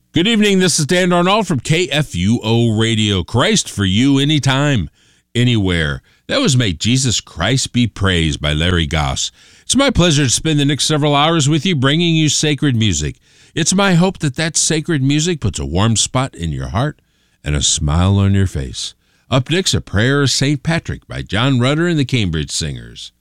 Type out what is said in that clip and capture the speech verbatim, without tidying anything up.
Good evening, this is Dan Darnall from K F U O Radio. Christ for you anytime, anywhere. That was May Jesus Christ Be Praised by Larry Goss. It's my pleasure to spend the next several hours with you bringing you sacred music. It's my hope that that sacred music puts a warm spot in your heart and a smile on your face. Up next, a prayer of Saint Patrick by John Rutter and the Cambridge Singers.